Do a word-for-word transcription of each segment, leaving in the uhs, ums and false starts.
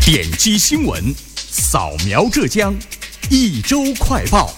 点击新闻，扫描浙江，一周快报。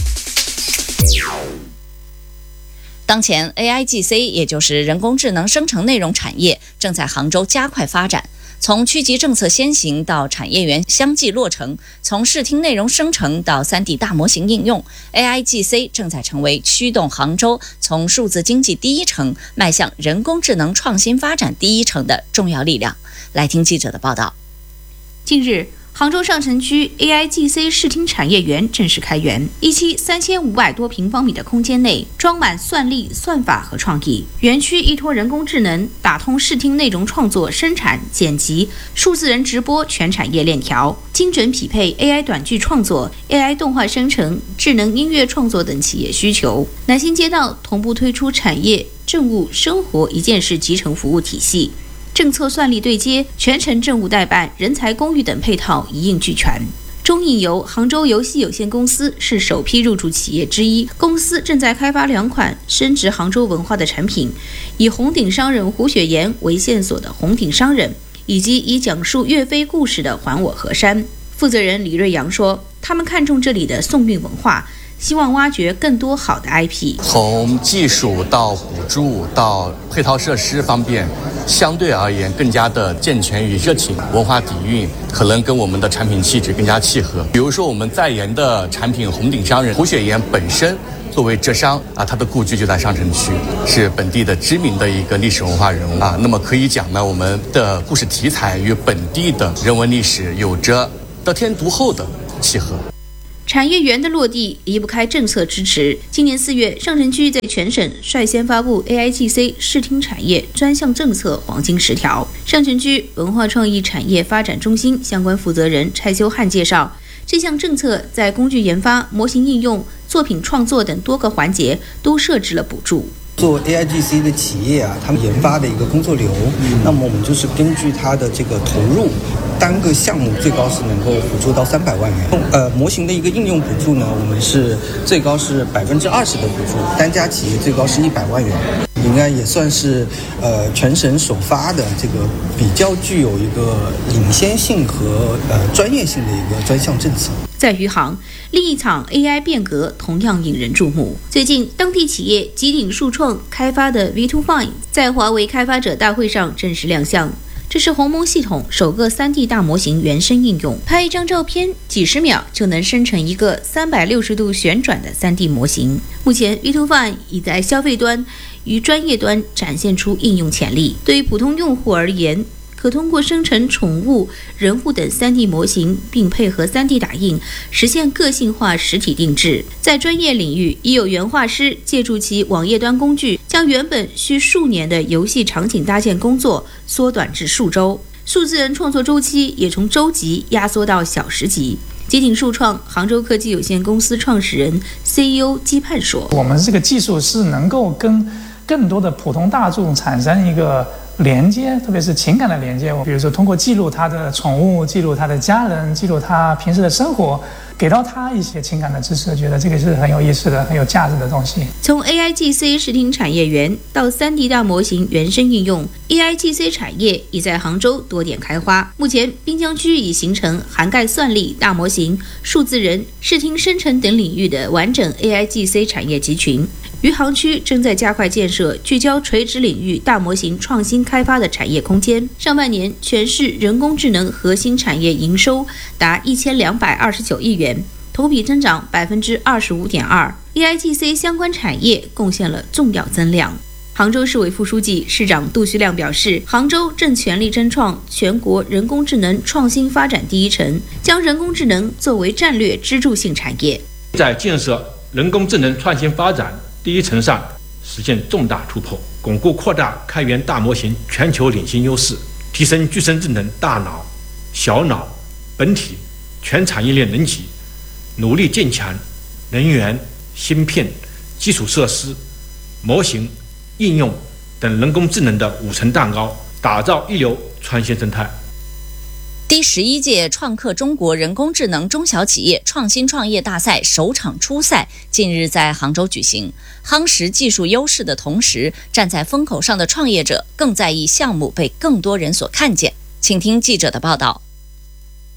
当前 A I G C 也就是人工智能生成内容产业正在杭州加快发展，从区级政策先行到产业园相继落成，从视听内容生成到 三 D 大模型应用， A I G C 正在成为驱动杭州从数字经济第一城迈向人工智能创新发展第一城的重要力量。来听记者的报道。 近日，杭州上城区 A I G C 视听产业园正式开园，一期三千五百多平方米的空间内装满算力、算法和创意。园区依托人工智能打通视听内容创作、生产、剪辑、数字人直播全产业链条，精准匹配 A I 短剧创作、A I 动画生成、智能音乐创作等企业需求。南新街道同步推出产业、政务、生活一件事集成服务体系。政策算力对接、全程政务代办、人才公寓等配套一应俱全。中影游杭州游戏有限公司是首批入驻企业之一，公司正在开发两款深植杭州文化的产品，以红顶商人胡雪岩为线索的红顶商人，以及以讲述岳飞故事的还我河山。负责人李瑞阳说，他们看中这里的宋韵文化，希望挖掘更多好的 I P。 从技术到补助到配套设施方面，相对而言更加的健全与热情，文化底蕴可能跟我们的产品气质更加契合。比如说我们在研的产品红顶商人，胡雪岩本身作为浙商啊，他的故居就在上城区，是本地的知名的一个历史文化人物啊。那么可以讲呢，我们的故事题材与本地的人文历史有着得天独厚的契合。 产业园的落地离不开政策支持。今年四月，上城区在全省率先发布 A I G C 视听产业专项政策黄金十条。上城区文化创意产业发展中心相关负责人蔡修汉介绍，这项政策在工具研发、模型应用、作品创作等多个环节都设置了补助。 做 A I G C 的企业啊，他们研发的一个工作流，嗯、那么我们就是根据它的这个投入，单个项目最高是能够补助到三百万元。呃，模型的一个应用补助呢，我们是最高是百分之二十的补助，单家企业最高是一百万元。应该也算是呃全省首发的这个比较具有一个领先性和呃专业性的一个专项政策。 在余杭，另一场 A I 变革同样引人注目。最近，当地企业极鼎数创开发的 V 二 Fine 在华为开发者大会上正式亮相。这是鸿蒙系统首个 三 D 大模型原生应用，拍一张照片，几十秒就能生成一个三百六十度旋转的 三 D 模型。目前 V 二 Fine 已在消费端与专业端展现出应用潜力。对于普通用户而言，可通过生成宠物、人物等 三 D 模型，并配合 三 D 打印，实现个性化实体定制。在专业领域，已有原画师借助其网页端工具，将原本需数年的游戏场景搭建工作缩短至数周，数字人创作周期也从周级压缩到小时级。极鼎数创杭州科技有限公司创始人 C E O 姬盼说：“ 我们这个技术是能够跟更多的普通大众产生一个连接，特别是情感的连接。比如说通过记录他的宠物，记录他的家人，记录他平时的生活，给到他一些情感的支持，觉得这个是很有意思的、很有价值的东西。” 从 A I G C 视听产业园到 三 D 大模型原生应用， A I G C 产业已在杭州多点开花。目前滨江区已形成涵盖算力、大模型、数字人、视听生成等领域的完整 A I G C 产业集群。余杭区正在加快建设聚焦垂直领域大模型创新开发的产业空间。上半年，全市人工智能核心产业营收达一千两百二十九亿元，同比增长百分之二十五点二。A I G C 相关产业贡献了重要增量。杭州市委副书记、市长杜旭亮表示，杭州正全力争创全国人工智能创新发展第一城，将人工智能作为战略支柱性产业， 在建设人工智能创新发展第一城上实现重大突破，巩固扩大开源大模型全球领先优势，提升具身智能大脑、小脑、本体全产业链能级，努力建强能源、芯片、基础设施、模型、应用等人工智能的五层蛋糕，打造一流创新生态。 第十一届创客中国人工智能中小企业创新创业大赛首场初赛近日在杭州举行。夯实技术优势的同时，站在风口上的创业者更在意项目被更多人所看见。请听记者的报道。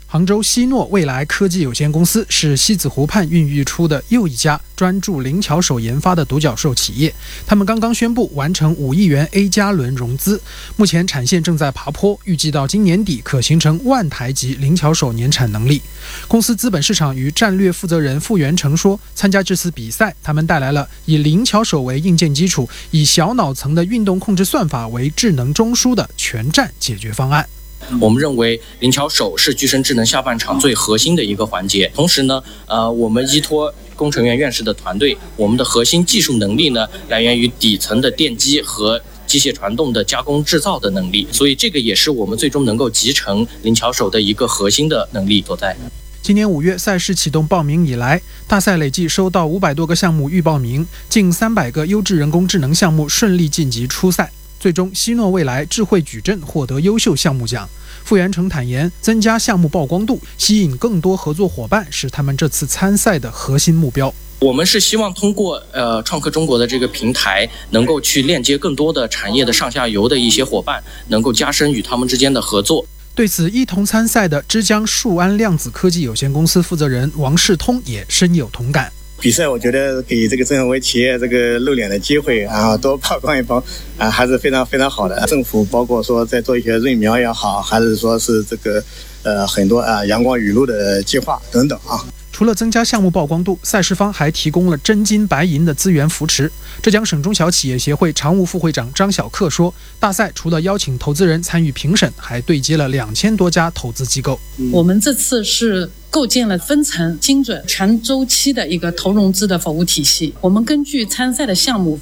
杭州西诺未来科技有限公司是西子湖畔孕育出的又一家专注灵巧手研发的独角兽企业。他们刚刚宣布完成五亿元 A 加轮融资，目前产线正在爬坡，预计到今年底可形成万台级灵巧手年产能力。公司资本市场与战略负责人傅元成说，参加这次比赛，他们带来了以灵巧手为硬件基础，以小脑层的运动控制算法为智能中枢的全站解决方案。 我们认为灵巧手是具身智能下半场最核心的一个环节。同时呢，呃，我们依托工程院院士的团队，我们的核心技术能力呢，来源于底层的电机和机械传动的加工制造的能力。所以这个也是我们最终能够集成灵巧手的一个核心的能力所在。 今年五月赛事启动报名以来，大赛累计收到五百多个项目预报名，近三百个优质人工智能项目顺利晋级初赛。最终，西诺未来智慧矩阵获得优秀项目奖。傅元成坦言，增加项目曝光度，吸引更多合作伙伴，是他们这次参赛的核心目标。 我们是希望通过呃创客中国的这个平台，能够去链接更多的产业的上下游的一些伙伴，能够加深与他们之间的合作。 对此，一同参赛的之江数安量子科技有限公司负责人王世通也深有同感。 比赛我觉得给这个正为企业这个露脸的机会，然后多曝光一曝啊，还是非常非常好的。政府包括说在做一些润苗也好，还是说是这个呃很多啊阳光雨露的计划等等啊。 除了增加项目曝光度，赛事方还提供了真金白银的资源扶持。浙江省中小企业协会常务副会长张小克说，大赛除了邀请投资人参与评审，还对接了两千多家投资机构。 我们这次是构建了分层精准全周期的一个投融资的服务体系。我们根据参赛的项目